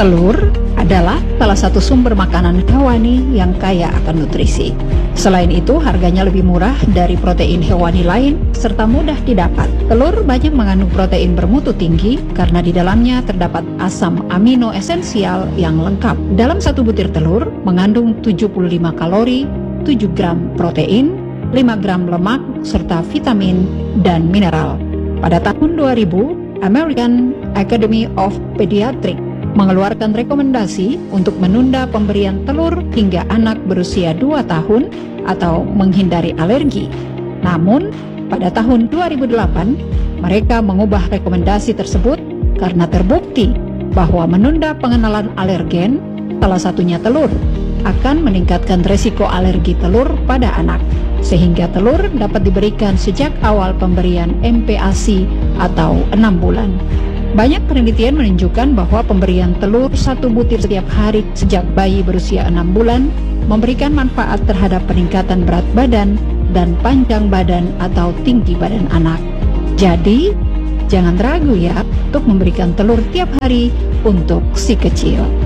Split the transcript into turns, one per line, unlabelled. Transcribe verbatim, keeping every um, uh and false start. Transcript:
Telur adalah salah satu sumber makanan hewani yang kaya akan nutrisi. Selain itu, harganya lebih murah dari protein hewani lain serta mudah didapat. Telur banyak mengandung protein bermutu tinggi karena di dalamnya terdapat asam amino esensial yang lengkap. Dalam satu butir telur mengandung tujuh puluh lima kalori, tujuh gram protein, lima gram lemak, serta vitamin dan mineral. Pada tahun dua ribu, American Academy of Pediatrics mengeluarkan rekomendasi untuk menunda pemberian telur hingga anak berusia dua tahun atau menghindari alergi. Namun, pada tahun dua ribu delapan, mereka mengubah rekomendasi tersebut karena terbukti bahwa menunda pengenalan alergen, salah satunya telur, akan meningkatkan resiko alergi telur pada anak, sehingga telur dapat diberikan sejak awal pemberian M P A S I atau enam bulan. Banyak penelitian menunjukkan bahwa pemberian telur satu butir setiap hari sejak bayi berusia enam bulan memberikan manfaat terhadap peningkatan berat badan dan panjang badan atau tinggi badan anak. Jadi, jangan ragu ya untuk memberikan telur tiap hari untuk si kecil.